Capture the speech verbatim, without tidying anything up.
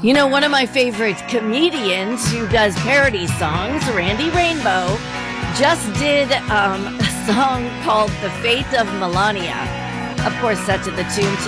You know, one of my favorite comedians who does parody songs, Randy Rainbow, just did um, a song called The Fate of Melania. Of course, set to the tune